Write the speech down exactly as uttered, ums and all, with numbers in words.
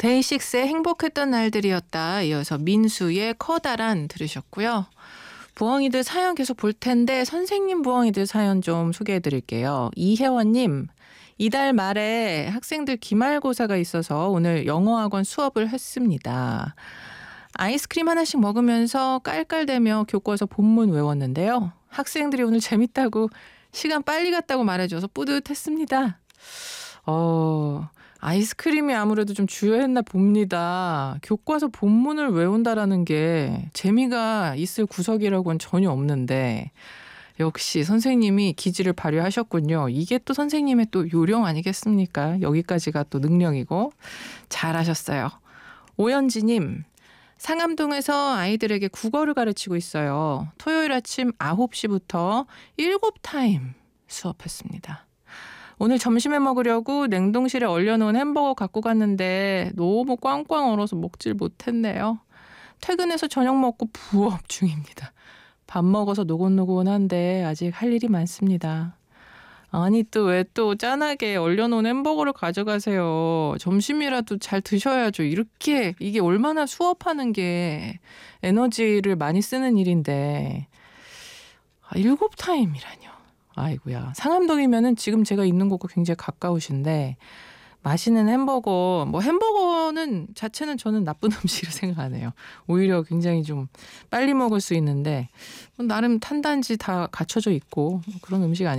데이식스의 행복했던 날들이었다. 이어서 민수의 커다란 들으셨고요. 부엉이들 사연 계속 볼 텐데 선생님 부엉이들 사연 좀 소개해 드릴게요. 이혜원님, 이달 말에 학생들 기말고사가 있어서 오늘 영어학원 수업을 했습니다. 아이스크림 하나씩 먹으면서 깔깔대며 교과서 본문 외웠는데요. 학생들이 오늘 재밌다고 시간 빨리 갔다고 말해줘서 뿌듯했습니다. 어... 아이스크림이 아무래도 좀 주요했나 봅니다. 교과서 본문을 외운다라는 게 재미가 있을 구석이라고는 전혀 없는데 역시 선생님이 기지를 발휘하셨군요. 이게 또 선생님의 또 요령 아니겠습니까? 여기까지가 또 능력이고 잘하셨어요. 오연지님, 상암동에서 아이들에게 국어를 가르치고 있어요. 토요일 아침 아홉 시부터 일곱 타임 수업했습니다. 오늘 점심에 먹으려고 냉동실에 얼려놓은 햄버거 갖고 갔는데 너무 꽝꽝 얼어서 먹질 못했네요. 퇴근해서 저녁 먹고 부업 중입니다. 밥 먹어서 노곤노곤한데 아직 할 일이 많습니다. 아니 또 왜 또 짠하게 얼려놓은 햄버거를 가져가세요. 점심이라도 잘 드셔야죠. 이렇게 이게 얼마나 수업하는 게 에너지를 많이 쓰는 일인데 아, 일곱 타임이라뇨. 아이고야. 상암동이면은 지금 제가 있는 곳과 굉장히 가까우신데 맛있는 햄버거, 뭐 햄버거는 자체는 저는 나쁜 음식이라 생각 안 해요. 오히려 굉장히 좀 빨리 먹을 수 있는데 나름 탄단지 다 갖춰져 있고 그런 음식 아니